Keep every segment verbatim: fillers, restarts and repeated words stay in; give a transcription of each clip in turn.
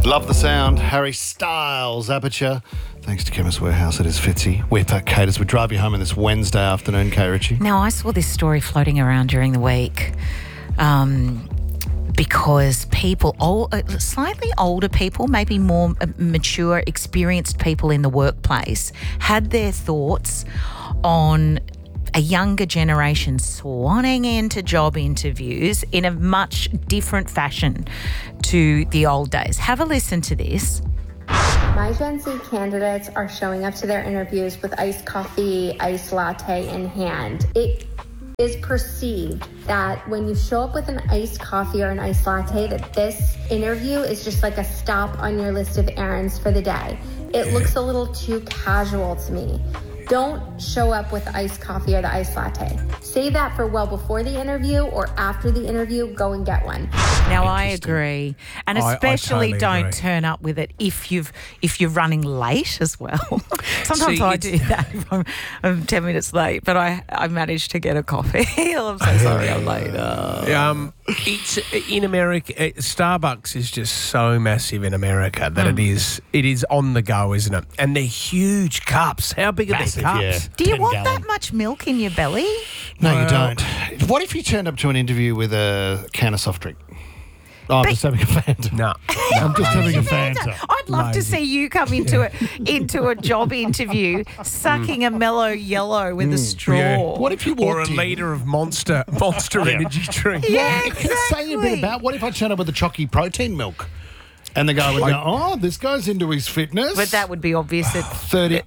Love the sound. Harry Styles, Aperture. Thanks to Chemist Warehouse, it is Fitzy. We're Pat Caters. We drive you home on this Wednesday afternoon, Kay Ritchie. Now, I saw this story floating around during the week um, because people, old, uh, slightly older people, maybe more uh, mature, experienced people in the workplace, had their thoughts on a younger generation swanning into job interviews in a much different fashion to the old days. Have a listen to this. My Gen Z candidates are showing up to their interviews with iced coffee, iced latte in hand. It is perceived that when you show up with an iced coffee or an iced latte, that this interview is just like a stop on your list of errands for the day. It looks a little too casual to me. Don't show up with the iced coffee or the iced latte. Save that for well before the interview or after the interview, go and get one. Now, I agree. And I- I especially totally don't agree. turn up with it if you've if you're running late as well. Sometimes See, I it's- do that if I'm, I'm ten minutes late, but I, I managed to get a coffee. I'm so sorry I'm late. Oh. Um, it's in America. uh, Starbucks is just so massive in America that Hmm. it is. It is on the go, isn't it? And they're huge cups. How big are Massive, the cups? yeah. Do you ten want gallon. that much milk in your belly? No, you Well- don't. What if you turned up to an interview with a can of soft drink? Oh, I'm But- just having a Fanta. No. I'm just having a Fanta. I'd love to Lazy. see you come into a into a job interview sucking a mellow yellow with a straw. Yeah. What if you Or a walked in? litre of Monster Monster energy drink. Yeah, It can say a bit exactly. about what if I turned up with a chalky protein milk? And the guy would go, oh, this guy's into his fitness. But that would be obvious that thirty.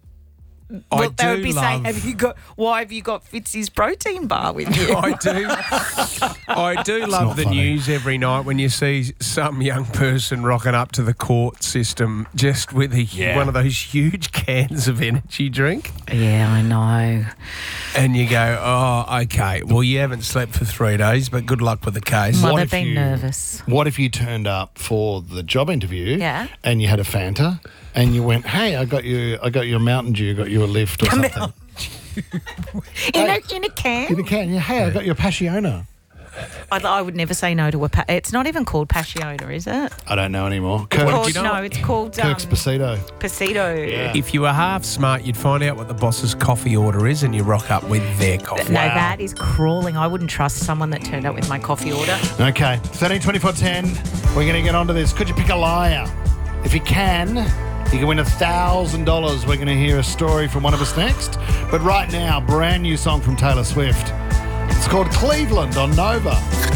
I well, they do would be love. saying, "Have you got? Why have you got Fitzy's protein bar with you?" I do. I do not love the funny. news every night when you see some young person rocking up to the court system just with a, Yeah. one of those huge cans of energy drink. Yeah, I know. And you go, oh, okay, well, you haven't slept for three days, but good luck with the case. Well, What they've if been you- nervous. What if you turned up for the job interview? Yeah. And you had a Fanta, and you went, "Hey, I got you, I got you a Mountain Dew, got you a lift or something." In a in a can. In a can, yeah. Hey, I got you a Passiona. I, I would never say no to a. Pa- it's not even called Passiona, is it? I don't know anymore. It's Kirk, called, you know no, what? it's called um, Kirk's Pasito. Pasito. Yeah. If you were half smart, you'd find out what the boss's coffee order is and you rock up with their coffee. No, that is crawling. I wouldn't trust someone that turned up with my coffee order. Okay, thirteen twenty-four ten. We're going to get onto this. Could you pick a liar? If you can, you can win a thousand dollars. We're going to hear a story from one of us next. But right now, brand new song from Taylor Swift. It's called Cleveland on Nova.